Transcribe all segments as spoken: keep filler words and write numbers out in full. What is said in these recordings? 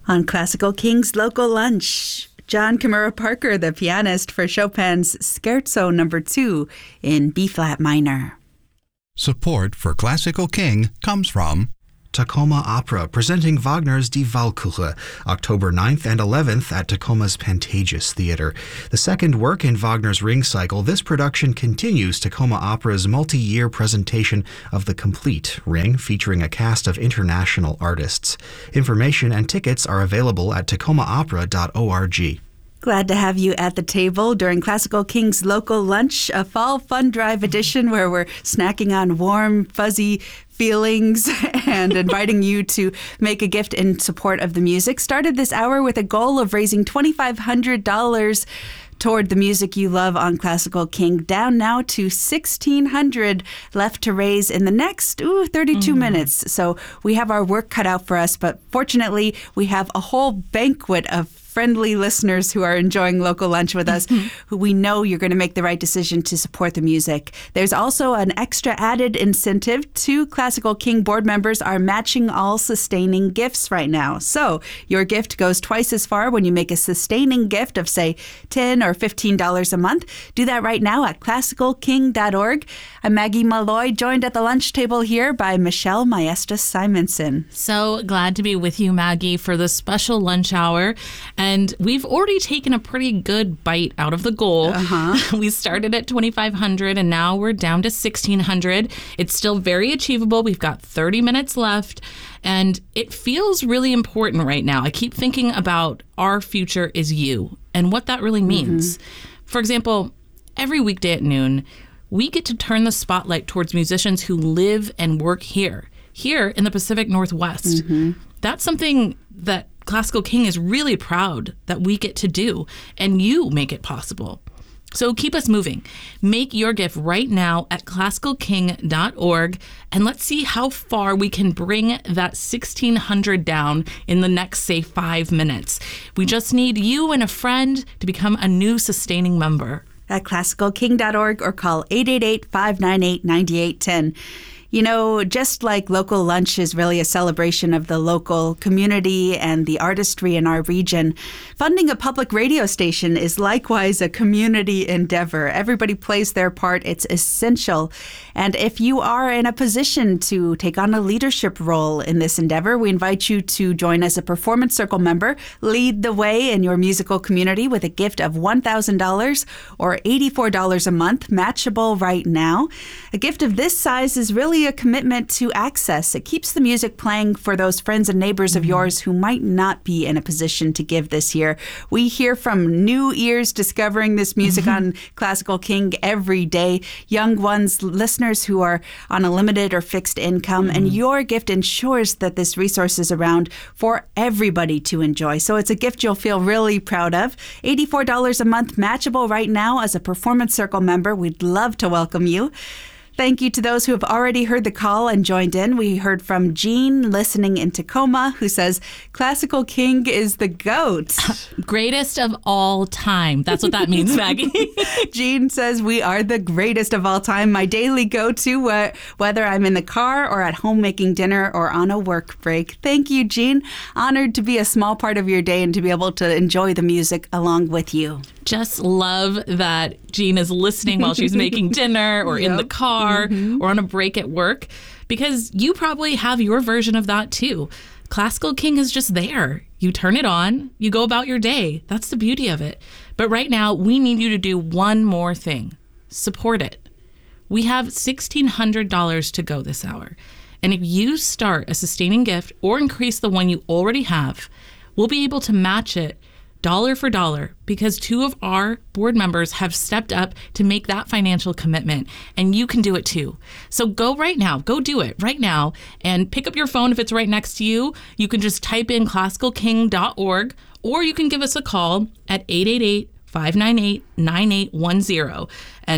On Classical King's Local Lunch, John Kimura Parker, the pianist for Chopin's Scherzo Number two in B-flat minor. Support for Classical King comes from Tacoma Opera, presenting Wagner's Die Walküre, October ninth and eleventh at Tacoma's Pantages Theater. The second work in Wagner's Ring Cycle, this production continues Tacoma Opera's multi-year presentation of the complete Ring, featuring a cast of international artists. Information and tickets are available at tacoma opera dot org. Glad to have you at the table during Classical King's Local Lunch, a fall fun drive edition where we're snacking on warm, fuzzy feelings and inviting you to make a gift in support of the music. Started this hour with a goal of raising two thousand five hundred dollars toward the music you love on Classical King, down now to sixteen hundred dollars left to raise in the next ooh, thirty-two mm. minutes. So we have our work cut out for us, but fortunately we have a whole banquet of friendly listeners who are enjoying Local Lunch with us, who we know you're going to make the right decision to support the music. There's also an extra added incentive. Two Classical King board members are matching all sustaining gifts right now. So your gift goes twice as far when you make a sustaining gift of, say, ten dollars or fifteen dollars a month. Do that right now at classical king dot org. I'm Maggie Malloy, joined at the lunch table here by Michelle Maestra Simonson. So glad to be with you, Maggie, for this special lunch hour. And we've already taken a pretty good bite out of the goal. Uh-huh. We started at twenty-five hundred dollars and now we're down to sixteen hundred dollars. It's still very achievable. We've got thirty minutes left. And it feels really important right now. I keep thinking about our future is you and what that really means. Mm-hmm. For example, every weekday at noon, we get to turn the spotlight towards musicians who live and work here, here in the Pacific Northwest. Mm-hmm. That's something that Classical King is really proud that we get to do, and you make it possible. So keep us moving. Make your gift right now at classical king dot org, and let's see how far we can bring that sixteen hundred dollars down in the next, say, five minutes. We just need you and a friend to become a new sustaining member. At classical king dot org or call eight eight eight, five nine eight, nine eight one zero. You know, just like Local Lunch is really a celebration of the local community and the artistry in our region, funding a public radio station is likewise a community endeavor. Everybody plays their part. It's essential. And if you are in a position to take on a leadership role in this endeavor, we invite you to join as a Performance Circle member. Lead the way in your musical community with a gift of one thousand dollars or eighty-four dollars a month, matchable right now. A gift of this size is really a commitment to access. It keeps the music playing for those friends and neighbors of yours who might not be in a position to give this year. We hear from new ears discovering this music on Classical King every day, young ones, listeners who are on a limited or fixed income, mm-hmm. and your gift ensures that this resource is around for everybody to enjoy. So it's a gift you'll feel really proud of. eighty-four dollars a month, matchable right now as a Performance Circle member. We'd love to welcome you. Thank you to those who have already heard the call and joined in. We heard from Jean listening in Tacoma, who says, Classical King is the GOAT. Greatest of all time. That's what that means, Maggie. Jean says, we are the greatest of all time. My daily go-to, uh, whether I'm in the car or at home making dinner or on a work break. Thank you, Jean. Honored to be a small part of your day and to be able to enjoy the music along with you. Just love that Jean is listening while she's making dinner or yep. in the car mm-hmm. or on a break at work, because you probably have your version of that too. Classical King is just there. You turn it on, you go about your day. That's the beauty of it. But right now, we need you to do one more thing. Support it. We have sixteen hundred dollars to go this hour. And if you start a sustaining gift or increase the one you already have, we'll be able to match it dollar for dollar, because two of our board members have stepped up to make that financial commitment, and you can do it too. So go right now, go do it right now, and pick up your phone if it's right next to you. You can just type in classical king dot org, or you can give us a call at eight eight eight, five nine eight, nine eight one zero. And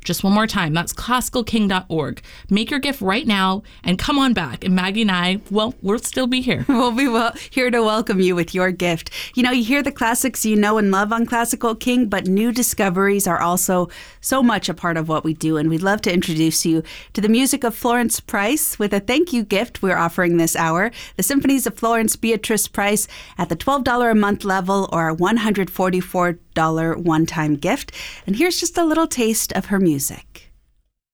Just one more time, that's classical king dot org. Make your gift right now and come on back. And Maggie and I, well, we'll still be here. We'll be well, here to welcome you with your gift. You know, you hear the classics you know and love on Classical King, but new discoveries are also so much a part of what we do. And we'd love to introduce you to the music of Florence Price with a thank you gift we're offering this hour. The Symphonies of Florence Beatrice Price at the twelve dollars a month level or a one hundred forty-four dollars one-time gift. And here's just a little taste of her music.